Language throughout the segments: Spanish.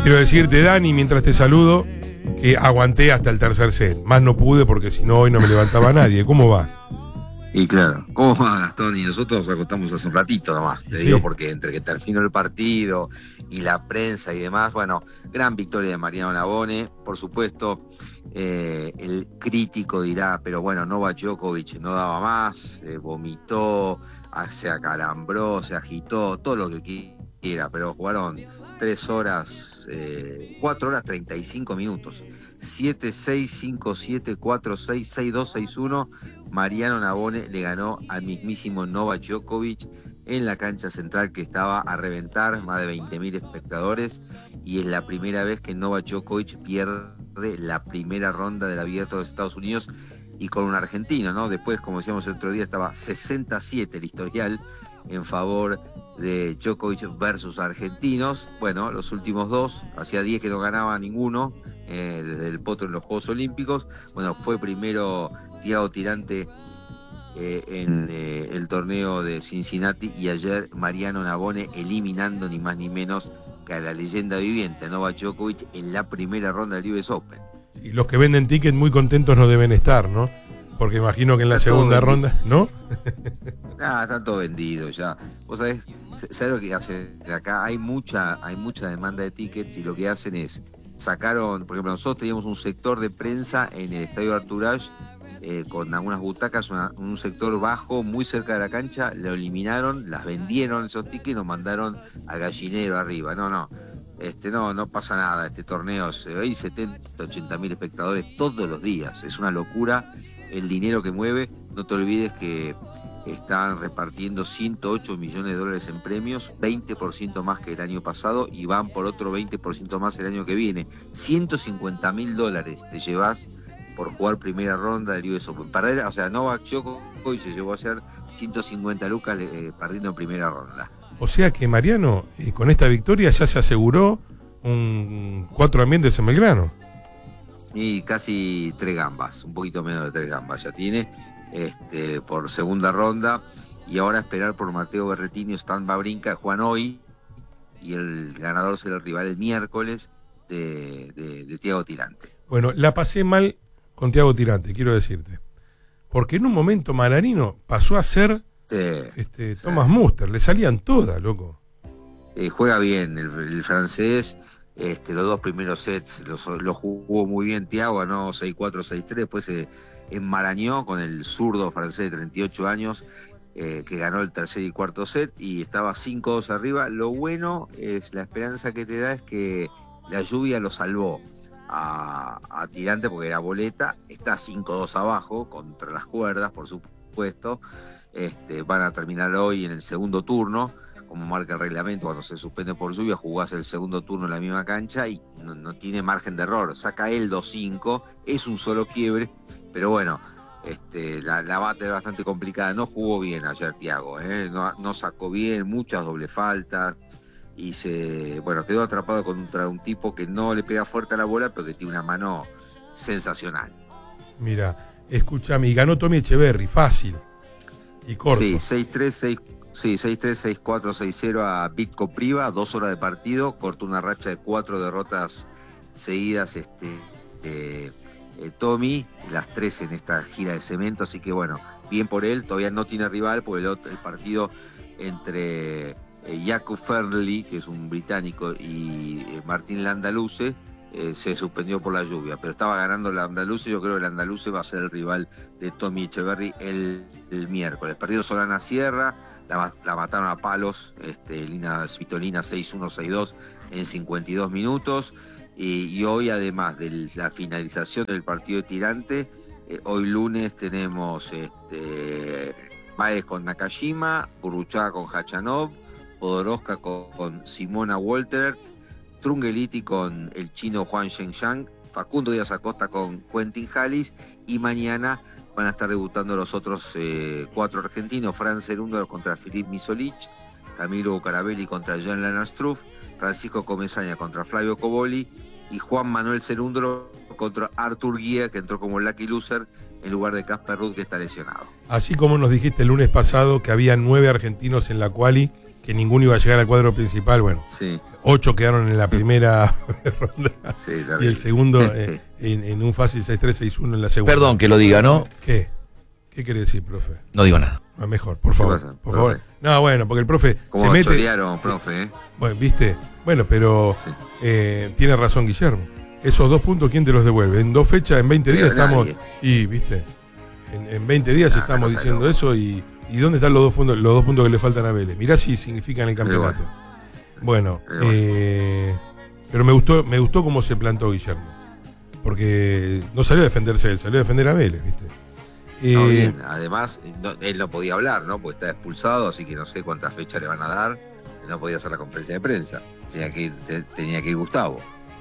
Quiero decirte, Dani, mientras te saludo, que aguanté hasta el tercer set. Más no pude porque si no hoy no me levantaba nadie. ¿Cómo va? Y claro, ¿cómo va, Gastón? Y nosotros nos acostamos hace un ratito nomás, te digo, porque entre que terminó el partido y la prensa y demás, bueno, gran victoria de Mariano Navone, por supuesto, el crítico dirá, pero bueno, Novak Djokovic no daba más, vomitó, se acalambró, se agitó, todo lo que quiera, pero jugaron 4 horas 35 minutos, 7-6, 5-7, 4-6, 6-2, 6-1, Mariano Navone le ganó al mismísimo Novak Djokovic en la cancha central que estaba a reventar, más de 20.000 espectadores, y es la primera vez que Novak Djokovic pierde la primera ronda del Abierto de Estados Unidos y con un argentino, ¿no? Después, como decíamos el otro día, estaba 67 el historial en favor de Djokovic versus argentinos. Bueno, los últimos dos, hacía 10 que no ganaba ninguno desde el potro en los Juegos Olímpicos. Bueno, fue primero Thiago Tirante en el torneo de Cincinnati, y ayer Mariano Navone eliminando ni más ni menos que a la leyenda viviente Novak Djokovic en la primera ronda del US Open. Y los que venden tickets muy contentos no deben estar, ¿no? Porque imagino que en la segunda ronda, ¿no? Están todos vendidos ya. Vos sabés lo que hacen acá, hay mucha demanda de tickets, y lo que hacen es, sacaron, por ejemplo, nosotros teníamos un sector de prensa en el estadio Arthur Ashe, con algunas butacas, un sector bajo, muy cerca de la cancha, lo eliminaron, las vendieron esos tickets y nos mandaron al gallinero arriba. No pasa nada, este torneo, hay 70, 80 mil espectadores todos los días, es una locura el dinero que mueve. No te olvides que están repartiendo $108 millones en premios, 20% más que el año pasado, y van por otro 20% más el año que viene. $150.000 te llevas por jugar primera ronda del US Open. Novak Djokovic se llevó a hacer 150 lucas perdiendo en primera ronda. O sea que Mariano, con esta victoria ya se aseguró un 4 ambientes en Belgrano. Y casi 3 gambas, un poquito menos de 3 gambas ya tiene, por segunda ronda, y ahora esperar por Matteo Berrettini o Stan Wawrinka, juegan hoy, y el ganador será el rival el miércoles de Thiago Tirante. Bueno, la pasé mal con Thiago Tirante, quiero decirte, porque en un momento Maranino pasó a ser Thomas Muster, le salían todas, loco. Juega bien el francés. Los dos primeros sets los jugó muy bien Thiago, ganó 6-4, 6-3, después se enmarañó con el zurdo francés de 38 años, que ganó el tercer y cuarto set, y estaba 5-2 arriba. Lo bueno es, la esperanza que te da es que la lluvia lo salvó a Tirante, porque era boleta, está 5-2 abajo, contra las cuerdas, por supuesto. Van a terminar hoy en el segundo turno, como marca el reglamento. Cuando se suspende por lluvia, jugás el segundo turno en la misma cancha y no tiene margen de error. Saca el 2-5, es un solo quiebre, pero bueno, la bate es bastante complicada. No jugó bien ayer Thiago, no sacó bien, muchas doble faltas, y quedó atrapado contra un tipo que no le pega fuerte a la bola, pero que tiene una mano sensacional. Mira, escúchame, y ganó Tommy Echeverry, fácil y corto. Sí, 6-3, 6-4, 6-0 a Pete Kopriva, 2 horas de partido, cortó una racha de 4 derrotas seguidas, Tommy, las 3 en esta gira de cemento, así que bueno, bien por él. Todavía no tiene rival, porque el partido entre Jakob Fernley, que es un británico, y Martín Landaluce, se suspendió por la lluvia, pero estaba ganando el Andaluce. Yo creo que el Andaluce va a ser el rival de Tommy Echeverry el miércoles. Perdió Solana Sierra, la mataron a palos, Lina Svitolina 6-1, 6-2 en 52 minutos. Y hoy, además de la finalización del partido de Tirante, hoy lunes tenemos Baez con Nakajima, Burruchaga con Khachanov, Podoroska con Simona Waltert, Trungeliti con el chino Juan Zhengzhang, Facundo Díaz Acosta con Quentin Halys, y mañana van a estar debutando los otros 4 argentinos: Fran Cerúndolo contra Filip Misolic, Camilo Bucarabelli contra Jan-Lennard Struff, Francisco Comesaña contra Flavio Coboli, y Juan Manuel Cerúndolo contra Artur Guía, que entró como lucky loser en lugar de Casper Ruud, que está lesionado. Así como nos dijiste el lunes pasado que había 9 argentinos en la quali que ninguno iba a llegar al cuadro principal, bueno, 8 quedaron en la primera ronda y el segundo en un fácil 6-3, 6-1 en la segunda. Perdón que lo diga, ¿no? ¿Qué quiere decir, profe? No digo nada. Mejor, por favor, por favor. No, bueno, porque el profe se mete. Chorearon, profe, Bueno, ¿viste? Bueno, pero tiene razón Guillermo. Esos 2 puntos, ¿quién te los devuelve? En 2 fechas, en 20 días estamos... Y, ¿viste? En 20 días estamos diciendo eso y ¿dónde están los 2 puntos que le faltan a Vélez? Mirá si significan el campeonato. Bueno, pero me gustó cómo se plantó Guillermo. Porque no salió a defenderse él, salió a defender a Vélez, ¿viste? Bien. Además, él no podía hablar, ¿no? Porque está expulsado, así que no sé cuántas fechas le van a dar. No podía hacer la conferencia de prensa. Tenía que ir Gustavo.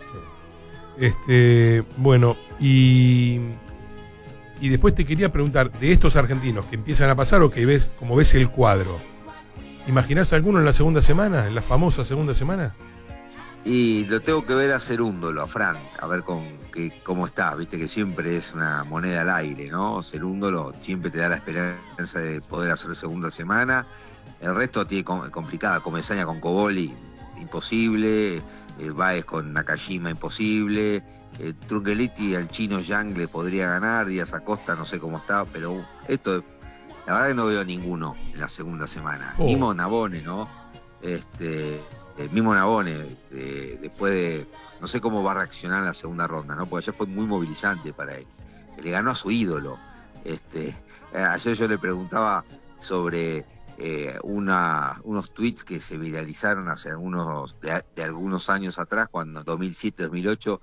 Sí. Bueno, y después te quería preguntar, de estos argentinos que empiezan a pasar o que ves, como ves el cuadro, ¿imaginás alguno en la segunda semana, en la famosa segunda semana? Y lo tengo que ver a Cerúndolo, a Frank, a ver cómo está, viste que siempre es una moneda al aire, ¿no? Cerúndolo siempre te da la esperanza de poder hacer segunda semana. El resto tiene complicada, Comesaña con Coboli, imposible, Báez con Nakajima, imposible, Trungeliti al chino Yang le podría ganar, Díaz Acosta no sé cómo está, pero esto, la verdad que no veo ninguno en la segunda semana. Mismo Nabone, ¿no? El mismo Nabone, después de... No sé cómo va a reaccionar en la segunda ronda, ¿no? Porque ayer fue muy movilizante para él. Le ganó a su ídolo. Ayer yo le preguntaba sobre unos tweets que se viralizaron hace de algunos años atrás, cuando en 2007-2008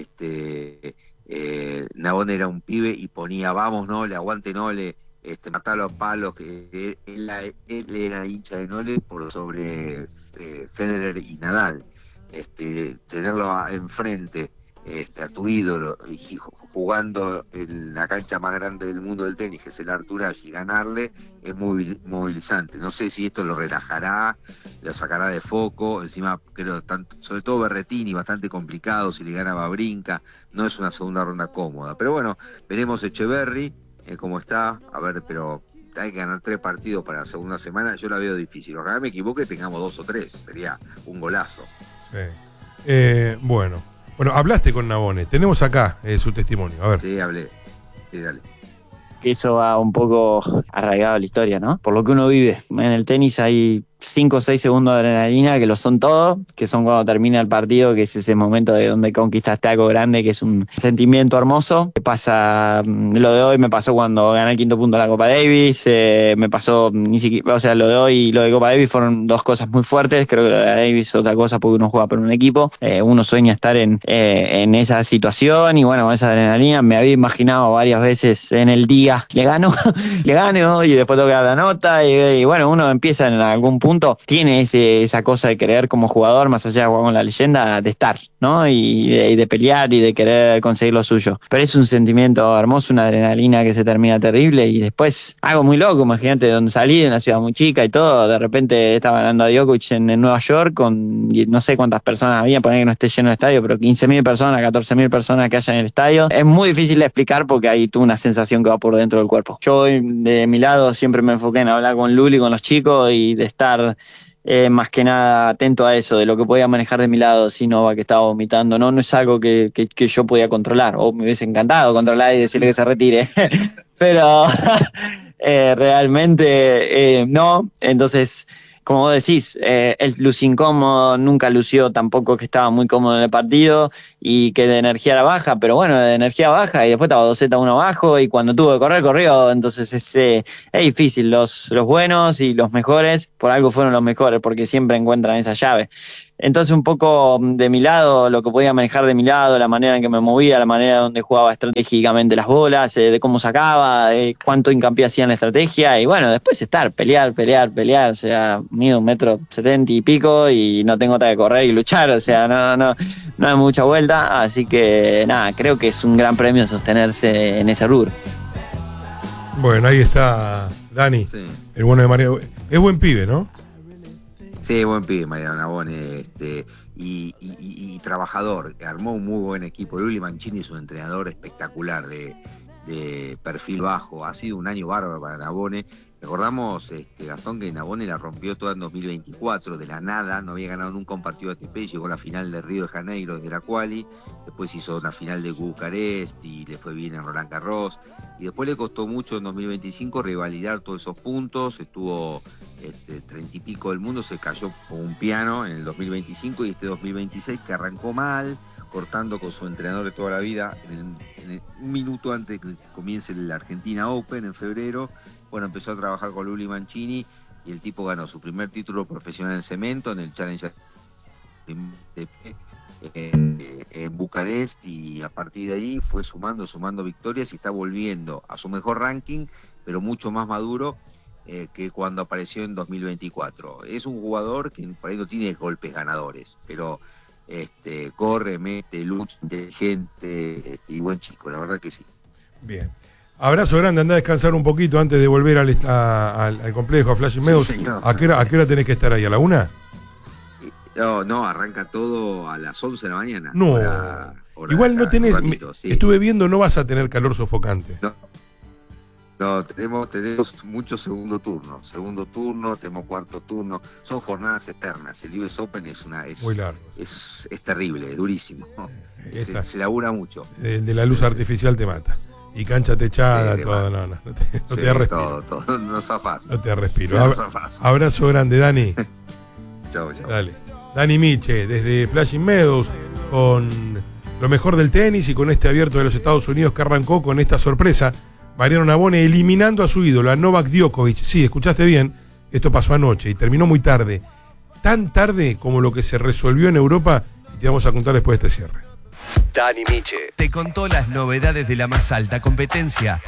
Nabone era un pibe y ponía vamos Nole, aguante Nole, matarlo a palos, que él era hincha de Nole por sobre Federer y Nadal. Tenerlo enfrente, a tu ídolo, y jugando en la cancha más grande del mundo del tenis, que es el Arthur Ashe, y ganarle es muy movilizante. No sé si esto lo relajará, lo sacará de foco. Encima creo, sobre todo Berrettini, bastante complicado si le gana Wawrinka. No es una segunda ronda cómoda, pero bueno, veremos Echeverry cómo está, a ver, pero hay que ganar 3 partidos para la segunda semana. Yo la veo difícil. Ojalá me equivoque, tengamos 2 o 3, sería un golazo. Bueno, hablaste con Nabone, tenemos acá su testimonio, a ver. Sí, hablé, sí, dale. Que eso va un poco arraigado a la historia, ¿no? Por lo que uno vive. En el tenis hay 5 o 6 segundos de adrenalina que lo son todo, que son cuando termina el partido, que es ese momento de donde conquistaste algo grande, que es un sentimiento hermoso. Pasa, lo de hoy me pasó cuando gané el 5.º punto de la Copa Davis, me pasó ni siquiera, o sea, lo de hoy y lo de Copa Davis fueron 2 cosas muy fuertes. Creo que lo de Davis es otra cosa porque uno juega por un equipo, uno sueña estar en esa situación y bueno, esa adrenalina me había imaginado varias veces en el día, le gano y después tengo que dar la nota y bueno, uno empieza en algún punto, tiene esa cosa de querer como jugador, más allá de jugar con la leyenda, de estar, ¿no? Y de pelear y de querer conseguir lo suyo. Pero es un sentimiento hermoso, una adrenalina que se termina terrible y después algo muy loco, imagínate, de donde salí, de una ciudad muy chica y todo, de repente estaba ganando a Djokovic en Nueva York con no sé cuántas personas había, poner que no esté lleno el estadio, pero 15.000 personas, 14.000 personas que haya en el estadio. Es muy difícil de explicar porque hay tú una sensación que va por dentro del cuerpo. Yo de mi lado siempre me enfoqué en hablar con Luli, con los chicos y de estar más que nada atento a eso, de lo que podía manejar de mi lado si Novak estaba vomitando. No es algo que yo podía controlar, o me hubiese encantado controlar y decirle que se retire, pero realmente no. Entonces, como vos decís, él lució incómodo, nunca lució tampoco que estaba muy cómodo en el partido y que de energía era baja, pero bueno, de energía baja y después estaba 2-1 abajo y cuando tuvo que correr, corrió. Entonces es difícil, los buenos y los mejores, por algo fueron los mejores, porque siempre encuentran esa llave. Entonces un poco de mi lado, lo que podía manejar de mi lado, la manera en que me movía, la manera donde jugaba estratégicamente las bolas, de cómo sacaba, de cuánto hincapié hacía en la estrategia y bueno, después pelear, o sea, mido 1,70 m y pico y no tengo otra que correr y luchar, o sea, no hay mucha vuelta, así que nada, creo que es un gran premio sostenerse en ese rubro. Bueno, ahí está Dani, sí. El bueno de Mario, es buen pibe, ¿no? Sí, buen pibe Mariano Nabone, y trabajador, que armó un muy buen equipo. Luli Mancini es un entrenador espectacular de perfil bajo, ha sido un año bárbaro para Nabone Recordamos, Gastón, que Nabone la rompió toda en 2024, de la nada, no había ganado nunca un partido de ATP, llegó a la final de Río de Janeiro desde la quali, después hizo una final de Bucarest y le fue bien en Roland Garros, y después le costó mucho en 2025 revalidar todos esos puntos, estuvo 30 y pico del mundo, se cayó como un piano en el 2025, y 2026 que arrancó mal, cortando con su entrenador de toda la vida, un minuto antes de que comience el Argentina Open en febrero. Bueno, empezó a trabajar con Luli Mancini y el tipo ganó su primer título profesional en cemento en el Challenger en Bucarest, y a partir de ahí fue sumando victorias y está volviendo a su mejor ranking, pero mucho más maduro que cuando apareció en 2024. Es un jugador que por ahí no tiene golpes ganadores, pero corre, mete, lucha, inteligente y buen chico, la verdad que sí. Bien. Abrazo grande, anda a descansar un poquito antes de volver al complejo, a Flushing Meadows. Sí, ¿A qué hora tenés que estar ahí? ¿A la 1? No, arranca todo a las 11 de la mañana. No, hora igual no tenés, ratito, sí. Estuve viendo, no vas a tener calor sofocante. No, tenemos mucho segundo turno, tenemos cuarto turno, son jornadas eternas. El US Open es muy largo. Es terrible, es durísimo. Se labura mucho. De la luz artificial te mata. Y cancha techada, todo, no te da respiro. Todo, no zafás. No te da respiro. Abrazo grande, Dani. Chau. Dale. Dani Miche, desde Flushing Meadows, con lo mejor del tenis y con este abierto de los Estados Unidos que arrancó con esta sorpresa. Mariano Nabone eliminando a su ídolo, a Novak Djokovic. Sí, escuchaste bien, esto pasó anoche y terminó muy tarde. Tan tarde como lo que se resolvió en Europa, y te vamos a contar después de este cierre. Dani Miche te contó las novedades de la más alta competencia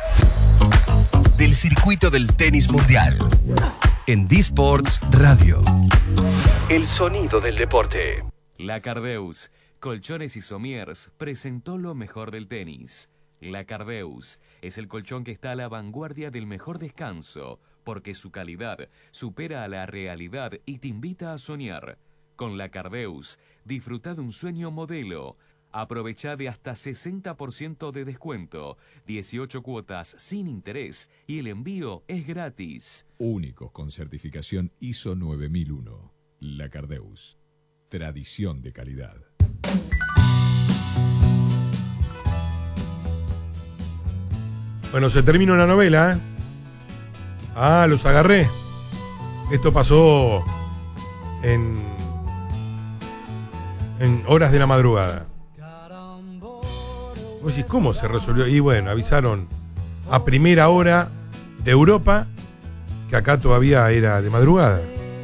del circuito del tenis mundial en D-Sports Radio. El sonido del deporte. La Cardeus, Colchones y Somiers, presentó lo mejor del tenis. La Cardeus es el colchón que está a la vanguardia del mejor descanso, porque su calidad supera a la realidad y te invita a soñar. Con la Cardeus, disfruta de un sueño modelo. Aprovecha de hasta 60% de descuento, 18 cuotas sin interés y el envío es gratis. Únicos con certificación ISO 9001. La Cardeus. Tradición de calidad. Bueno, se termina una novela, ¿eh? Los agarré. Esto pasó en horas de la madrugada. Vos decís, ¿cómo se resolvió? Y bueno, avisaron a primera hora de Europa que acá todavía era de madrugada.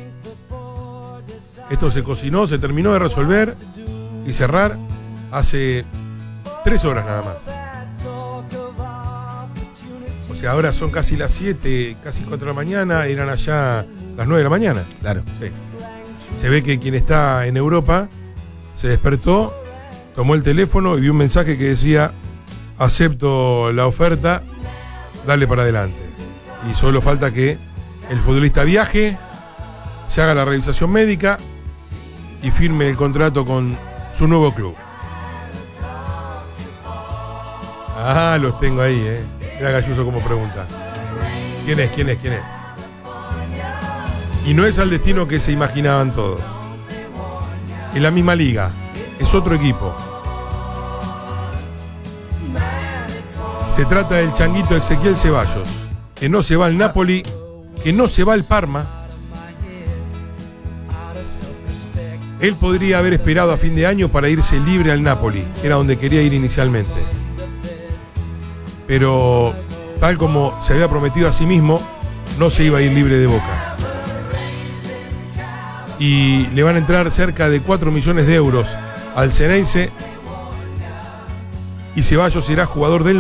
Esto se cocinó, se terminó de resolver y cerrar hace 3 horas nada más. O sea, ahora son casi las 7, casi 4 de la mañana, eran allá las 9 de la mañana. Claro. Sí. Se ve que quien está en Europa se despertó, tomó el teléfono y vio un mensaje que decía: acepto la oferta, dale para adelante. Y solo falta que el futbolista viaje, se haga la revisación médica y firme el contrato con su nuevo club. Los tengo ahí, Mira Galluso como pregunta. ¿Quién es? Y no es al destino que se imaginaban todos. Es la misma liga, es otro equipo. Se trata del changuito Ezequiel Ceballos, que no se va al Napoli, que no se va al Parma. Él podría haber esperado a fin de año para irse libre al Napoli, que era donde quería ir inicialmente. Pero, tal como se había prometido a sí mismo, no se iba a ir libre de Boca. Y le van a entrar cerca de 4 millones de euros al Ceneice, y Ceballos será jugador del